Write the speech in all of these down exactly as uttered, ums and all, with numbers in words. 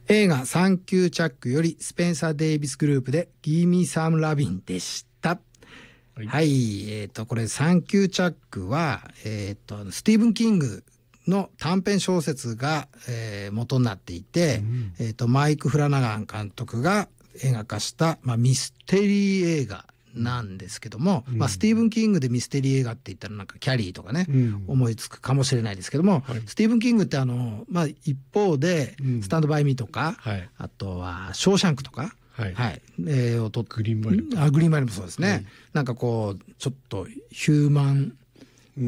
映画サンキューチャックよりスペンサー・デイビスグループでギーミー・サム・ラビンでした。はい、はい、えっ、ー、とこれサンキューチャックは、えっ、ー、とスティーブン・キングの短編小説が、えー、元になっていて、うん、えっ、ー、とマイク・フラナガン監督が映画化した、まあ、ミステリー映画なんですけども、うん、まあ、スティーブン・キングでミステリー映画って言ったらなんかキャリーとかね、うん、思いつくかもしれないですけども、はい、スティーブン・キングってあの、まあ、一方で、うん、スタンド・バイ・ミーとか、はい、あとはショーシャンクとか、はいはい、えー、をとグリーンマイルあグリーンマイルもそうですね、はい、なんかこうちょっとヒューマン、うん、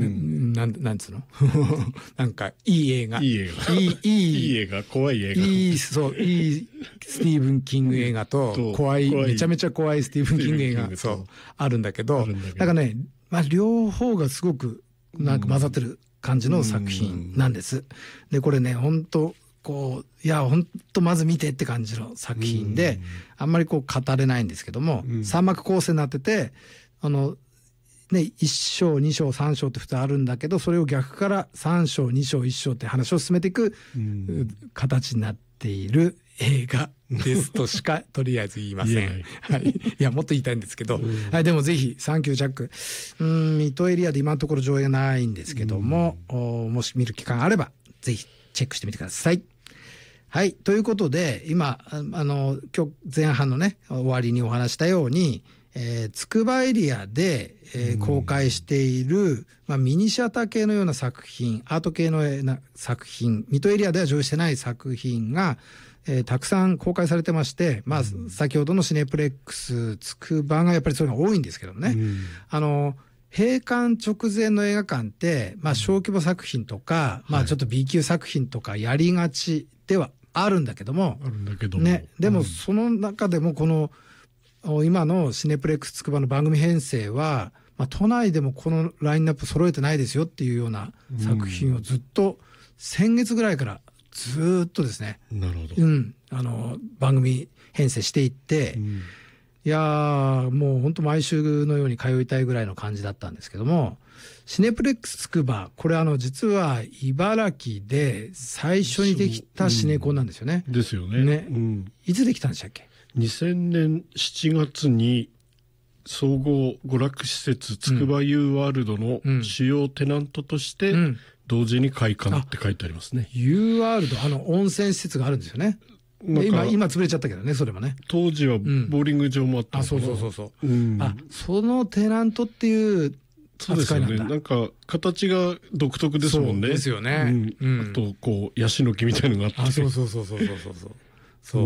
なんなんつうのなんかいい映画いい映画いいいいいい映画怖い映画いいそういいスティーブン・キング映画と怖いめちゃめちゃ怖いスティーブン・キング映画そうあるんだけどだからね、まあ、両方がすごくなんか混ざってる感じの作品なんです。でこれね本当こういや本当まず見てって感じの作品であんまりこう語れないんですけども、さん幕構成になっててあのね、いっ章に章さん章って普通あるんだけどそれを逆からさん章に章いち章って話を進めていく形になっている映画ですとしかとりあえず言いません。はい、いやもっと言いたいんですけど、はい、でもぜひサンキューチャックうん水戸エリアで今のところ上映がないんですけどももし見る機会があればぜひチェックしてみてください。はい、ということで今あの今日前半のね終わりにお話したようにえー、つくばエリアで、えー、公開している、まあ、ミニシアター系のような作品アート系の作品水戸エリアでは上映してない作品が、えー、たくさん公開されてまして、まあ、先ほどのシネプレックスつくばがやっぱりそういうのが多いんですけどね、うん、あの閉館直前の映画館って、まあ、小規模作品とか、うんまあ、ちょっと ビー 級作品とかやりがちではあるんだけども、 あるんだけどもね、でもその中でもこの今のシネプレックスつくばの番組編成は、まあ、都内でもこのラインナップ揃えてないですよっていうような作品をずっと先月ぐらいからずっとですね、 なるほど、 うん、あの番組編成していって、うん、いやもう本当毎週のように通いたいぐらいの感じだったんですけどもシネプレックスつくばこれあの実は茨城で最初にできたシネコンなんですよね。 うん、ですよね。 ね、うん、いつできたんでしたっけ？ にせんねんしちがつに総合娯楽施設つくば U ワールドの主要テナントとして同時に開館って書いてありますね。 うん、U ワールドあの温泉施設があるんですよね。今今潰れちゃったけどねそれもね。 当時はボーリング場もあったのかな、 うん、あそうそうそうそう、うん、あそのテナントっていうそうですよね。なんか形が独特ですもんね。 そうですよね。 うん、あとこうヤシの木みたいのがあって、 あそうそうそうそうそうそうそう。そう、うん、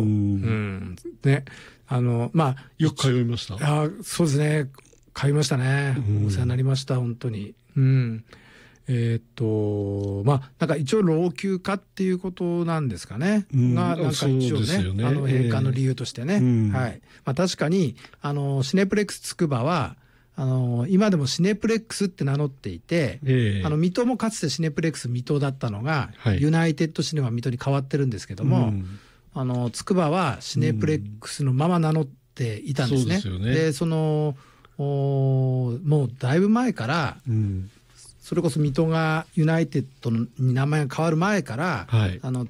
ね、あのまあよく通いました。 あ、そうですね、通いましたね。お世話になりました本当に。うん、えー、っとまあなんか一応老朽化っていうことなんですかね。うん、がなんか一応 ね, ねあの閉館の理由としてね。えー、はい。まあ確かにあのシネプレックスつくばは。あの今でもシネプレックスって名乗っていて、えー、あの水戸もかつてシネプレックス水戸だったのが、はい、ユナイテッドシネマ水戸に変わってるんですけども、うん、あのつくばはシネプレックスのまま名乗っていたんですね。うん、そうですよね。でそのもうだいぶ前から、うん、それこそ水戸がユナイテッドに名前が変わる前から、はい、あの